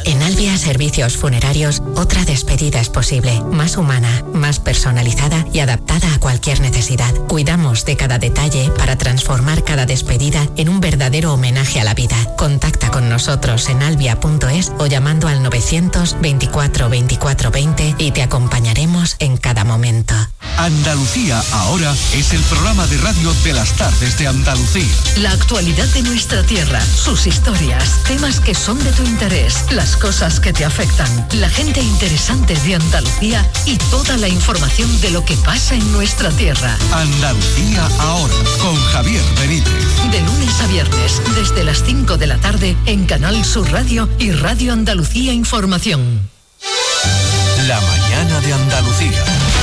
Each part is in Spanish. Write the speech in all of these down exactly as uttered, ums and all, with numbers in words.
En Albia Servicios Funerarios, otra despedida es posible, más humana, más personalizada y adaptada a cualquier necesidad. Cuidamos de cada detalle para transformar cada despedida en un verdadero homenaje a la vida. Contacta con nosotros en albia punto es o llamando al novecientos veinticuatro veinticuatro veinte y te acompañaremos en cada momento. Andalucía ahora es el programa de radio de las tardes de Andalucía. La actualidad de nuestra tierra, sus historias, temas que son de tu interés, las cosas que te afectan, la gente interesante de Andalucía y toda la información de lo que pasa en nuestra tierra. Andalucía ahora, con Javier Benítez. De lunes a viernes, desde las cinco de la tarde, en Canal Sur Radio y Radio Andalucía Información. La mañana de Andalucía.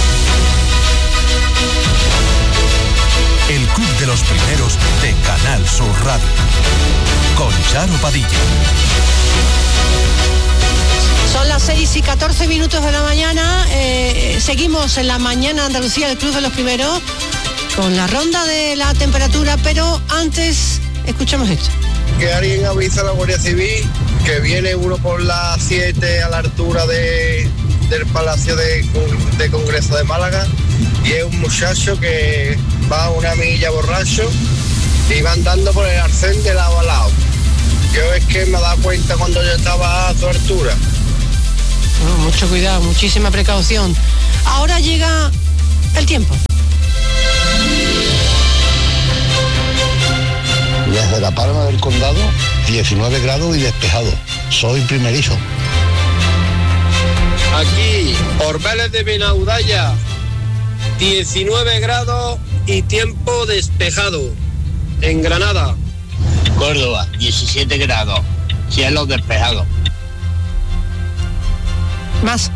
El Club de los Primeros de Canal Sur Radio. Con Charo Padilla. Son las seis y catorce minutos de la mañana. Eh, seguimos en la mañana Andalucía, el Club de los Primeros, con la ronda de la temperatura, pero antes escuchemos esto. Que alguien avisa a la Guardia Civil que viene uno por las siete a la altura de, del Palacio de, de Congreso de Málaga y es un muchacho que va a una milla borracho y va andando por el arcén de lado a lado. Yo es que me he dado cuenta cuando yo estaba a su altura. Oh, mucho cuidado, muchísima precaución. Ahora llega el tiempo. Desde La Palma del Condado, diecinueve grados y despejado. Soy primerizo. Aquí, Orbeles de Benaudalla, diecinueve grados y tiempo despejado. En Granada. Córdoba, diecisiete grados, cielo despejado. Más.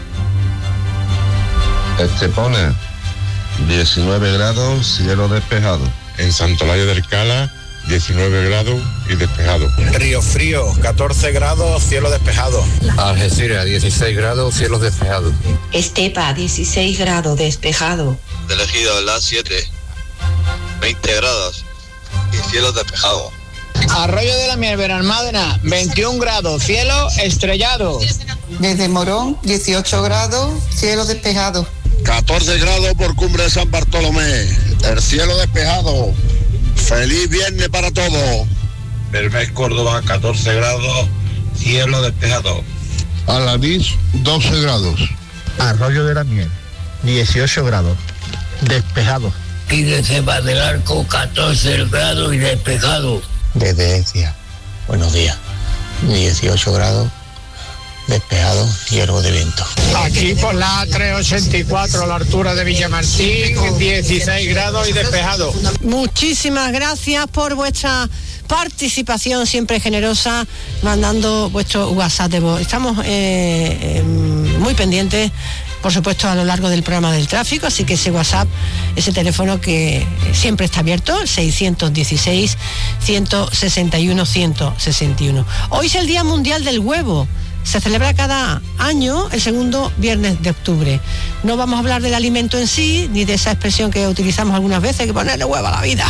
Estepona, diecinueve grados, cielo despejado. En Santolaya del Cala, diecinueve grados y despejado. Río Frío, catorce grados, cielo despejado. Algeciras, dieciséis grados, cielo despejado. Estepa, dieciséis grados, despejado. Del Ejido, las siete, veinte grados y cielo despejado. Arroyo de la Miel, Benalmádena, veintiún grados, cielo estrellado. Desde Morón, dieciocho grados, cielo despejado. catorce grados por Cumbre de San Bartolomé, el cielo despejado. Feliz viernes para todos. Belmez, Córdoba, catorce grados, cielo despejado. Alanís, doce grados. Arroyo de la Miel, dieciocho grados, despejado. Y de Cepas del Arco, catorce grados y despejado. Desde Ecija, buenos días, dieciocho grados, despejado y algo de viento. Aquí por la trescientos ochenta y cuatro a la altura de Villamartín, dieciséis grados y despejado. Muchísimas gracias por vuestra participación siempre generosa, mandando vuestro WhatsApp de voz. Estamos eh, eh, muy pendientes, por supuesto, a lo largo del programa del tráfico, así que ese WhatsApp, ese teléfono que siempre está abierto, seiscientos dieciséis, ciento sesenta y uno, ciento sesenta y uno. Hoy es el Día Mundial del Huevo. Se celebra cada año el segundo viernes de octubre. No vamos a hablar del alimento en sí, ni de esa expresión que utilizamos algunas veces, que ponerle huevo a la vida.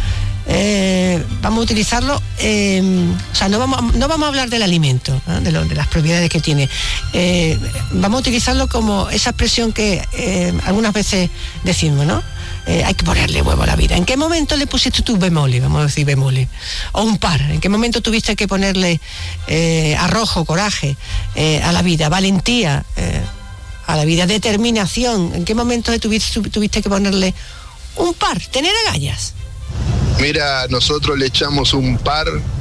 Eh, vamos a utilizarlo, eh, o sea, no vamos, no vamos a hablar del alimento, ¿eh? de, lo, de las propiedades que tiene. Eh, vamos a utilizarlo como esa expresión que eh, algunas veces decimos, ¿no? Eh, hay que ponerle huevo a la vida. ¿En qué momento le pusiste tú bemoli, vamos a decir bemoli? O un par. ¿En qué momento tuviste que ponerle eh, arrojo, coraje eh, a la vida, valentía eh, a la vida, determinación? ¿En qué momento tuviste, tuviste que ponerle un par, tener agallas? Mira, nosotros le echamos un par,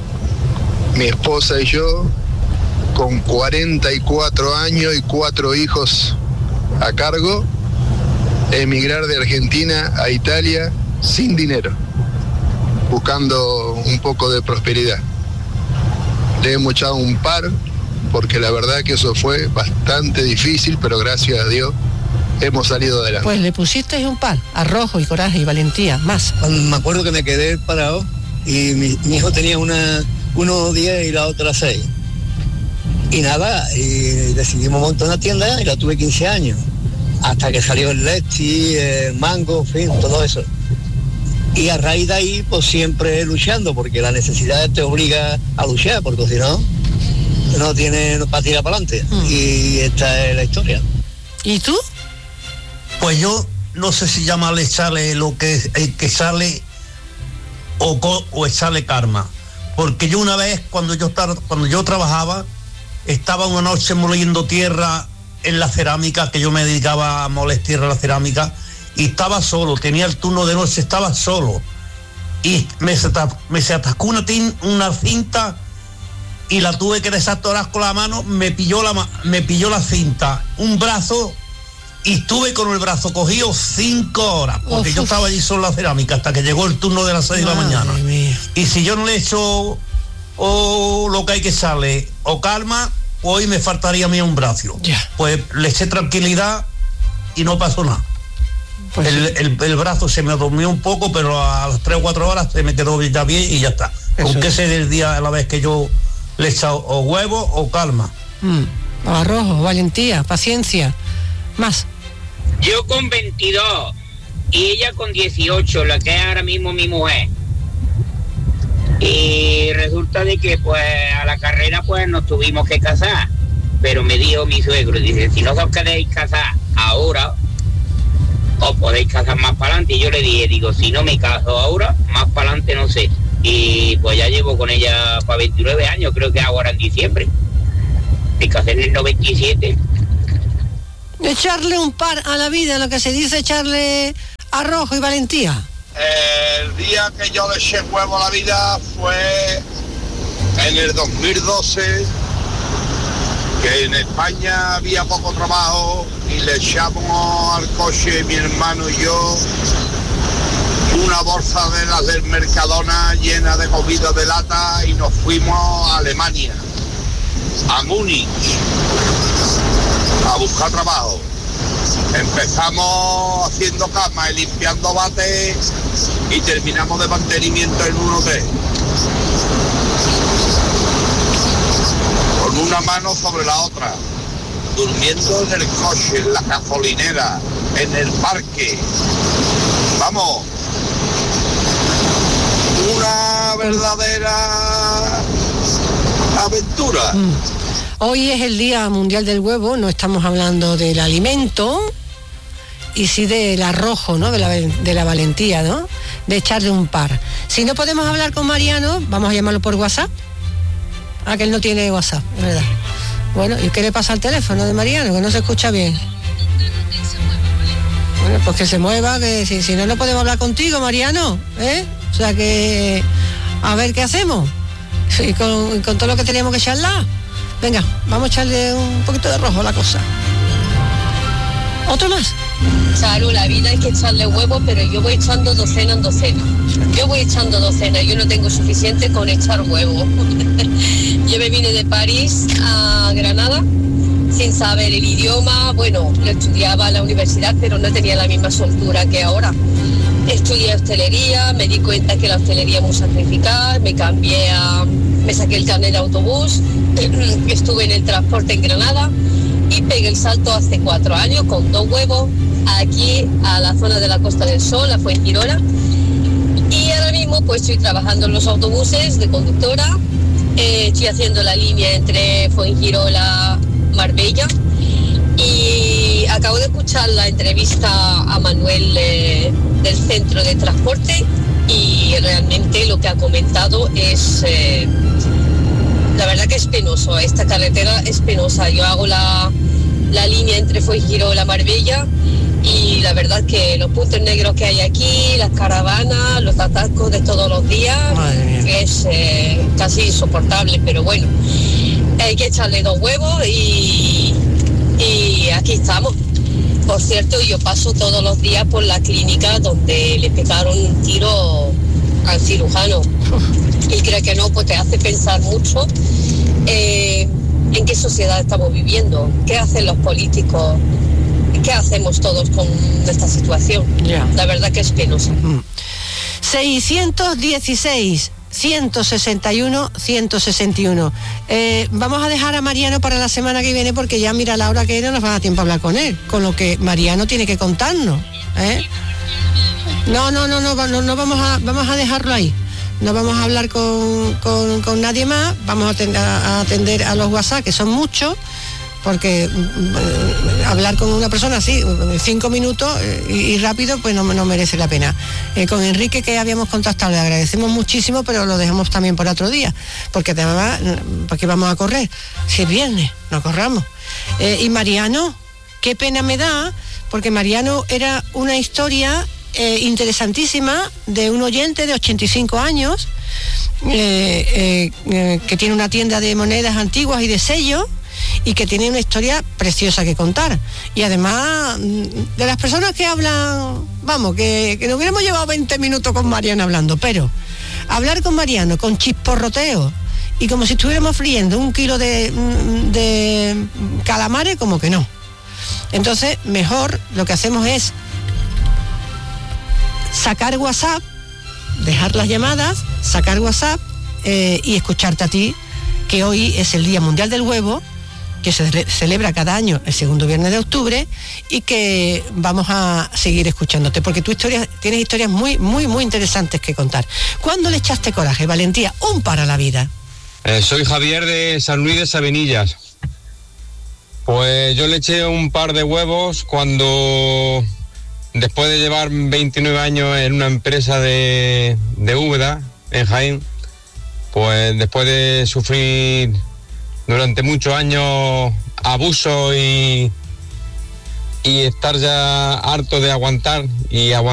mi esposa y yo, con cuarenta y cuatro años y cuatro hijos a cargo, emigrar de Argentina a Italia sin dinero, buscando un poco de prosperidad. Le hemos echado un par, porque la verdad que eso fue bastante difícil, pero gracias a Dios hemos salido adelante. Pues le pusiste un par, arrojo y coraje y valentía, más. Me acuerdo que me quedé parado y mi, mi hijo tenía una, uno diez y la otra seis. Y nada, y decidimos montar una tienda y la tuve quince años. Hasta que salió el Lexi, el Mango, en fin, todo eso. Y a raíz de ahí, pues siempre luchando, porque la necesidad te obliga a luchar, porque si no, no tiene para tirar para adelante. Mm. Y esta es la historia. ¿Y tú? Pues yo no sé si llamarle echarle lo que, el que sale o, o echarle karma. Porque yo una vez, cuando yo, cuando yo trabajaba, estaba una noche moliendo tierra en la cerámica, que yo me dedicaba a moler tierra en la cerámica, y estaba solo, tenía el turno de noche, estaba solo. Y me se, me se atascó una, tin, una cinta y la tuve que desatorar con la mano, me pilló la, me pilló la cinta, un brazo, y estuve con el brazo cogido cinco horas, porque uf, yo estaba allí solo en la cerámica hasta que llegó el turno de las seis de la mañana. Mía. Y si yo no le echo o lo que hay que echarle, o calma, hoy me faltaría a mí un brazo. Yeah. Pues le eché tranquilidad y no pasó nada. Pues el, sí. el, el brazo se me durmió un poco, pero a las tres o cuatro horas se me quedó ya bien y ya está. Eso aunque ese es el día a la vez que yo le he echado o huevo o calma. Mm, o arroz, o valentía, paciencia. Más. Yo con veintidós y ella con dieciocho, la que es ahora mismo mi mujer. Y resulta de que pues a la carrera pues nos tuvimos que casar. Pero me dijo mi suegro, dice, si no os queréis casar ahora, os podéis casar más para adelante. Y yo le dije, digo, si no me caso ahora, más para adelante no sé. Y pues ya llevo con ella para veintinueve años, creo que ahora en diciembre. Me casé en el noventa y siete. Echarle un par a la vida, lo que se dice echarle arrojo y valentía. El día que yo le eché huevo a la vida fue en el dos mil doce, que en España había poco trabajo y le echamos al coche mi hermano y yo una bolsa de las del Mercadona llena de comida de lata y nos fuimos a Alemania, a Múnich, a buscar trabajo. Empezamos haciendo cama y limpiando bates y terminamos de mantenimiento en un hotel. Con una mano sobre la otra, durmiendo en el coche, en la gasolinera, en el parque. Vamos, una verdadera aventura. Mm. Hoy es el Día Mundial del Huevo, no estamos hablando del alimento, y sí del arrojo, ¿no? De la, de la valentía, ¿no? De echarle un par. Si no podemos hablar con Mariano, vamos a llamarlo por WhatsApp. Ah, que él no tiene WhatsApp, es verdad. Bueno, ¿y qué le pasa al teléfono de Mariano? Que no se escucha bien. Bueno, pues que se mueva, que si, si no, no podemos hablar contigo, Mariano, ¿eh? O sea que, a ver qué hacemos. Y con, con todo lo que teníamos que charlar. Venga, vamos a echarle un poquito de rojo a la cosa. ¿Otro más? Claro, la vida hay que echarle huevos, pero yo voy echando docena en docena. Yo voy echando docena, yo no tengo suficiente con echar huevos. Yo me vine de París a Granada sin saber el idioma. Bueno, lo estudiaba en la universidad, pero no tenía la misma soltura que ahora. Estudié hostelería, me di cuenta que la hostelería es muy sacrificada, me cambié a... me saqué el carnet de autobús, estuve en el transporte en Granada y pegué el salto hace cuatro años con dos huevos aquí a la zona de la Costa del Sol, a Fuengirola. Y ahora mismo pues estoy trabajando en los autobuses de conductora, eh, estoy haciendo la línea entre Fuengirola, Marbella, y acabo de escuchar la entrevista a Manuel eh, del centro de transporte y realmente lo que ha comentado es, eh, la verdad que es penoso, esta carretera es penosa. Yo hago la, la línea entre Fuengirola, Marbella, y la verdad que los puntos negros que hay aquí, las caravanas, los atascos de todos los días, es eh, casi insoportable, pero bueno, hay que echarle dos huevos y, y aquí estamos. Por cierto, yo paso todos los días por la clínica donde le pegaron un tiro al cirujano. Y creo que no, pues te hace pensar mucho eh, en qué sociedad estamos viviendo, qué hacen los políticos, qué hacemos todos con esta situación. Yeah. La verdad que es penosa. Mm. seiscientos dieciséis, ciento sesenta y uno, ciento sesenta y uno. Eh, vamos a dejar a Mariano para la semana que viene porque ya mira la hora que era, nos va a dar tiempo a hablar con él, con lo que Mariano tiene que contarnos, ¿eh? No, no, no, no, no, no vamos a, vamos a dejarlo ahí. no vamos a hablar con, con, con nadie más, vamos a atender, a atender a los WhatsApp, que son muchos, porque eh, hablar con una persona así, cinco minutos eh, y, y rápido, pues no, no merece la pena. Eh, con Enrique, que habíamos contactado, le agradecemos muchísimo, pero lo dejamos también por otro día, porque además, porque vamos a correr, si es viernes, no corramos. Eh, y Mariano, qué pena me da, porque Mariano era una historia eh, interesantísima de un oyente de ochenta y cinco años, eh, eh, eh, que tiene una tienda de monedas antiguas y de sellos, y que tiene una historia preciosa que contar. Y además, de las personas que hablan, vamos, que, que nos hubiéramos llevado veinte minutos con Mariano hablando, pero hablar con Mariano con chisporroteo y como si estuviéramos friendo un kilo de, de calamares, como que no. Entonces, mejor lo que hacemos es sacar WhatsApp, dejar las llamadas, sacar WhatsApp eh, y escucharte a ti, que hoy es el Día Mundial del Huevo, que se celebra cada año el segundo viernes de octubre, y que vamos a seguir escuchándote, porque tu historia, tienes historias muy, muy, muy interesantes que contar. ¿Cuándo le echaste coraje, valentía, un para la vida? Eh, soy Javier de San Luis de Sabenillas. Pues yo le eché un par de huevos cuando, después de llevar veintinueve años en una empresa de, de Úbeda, en Jaén, pues después de sufrir durante muchos años abuso y, y estar ya harto de aguantar y aguantar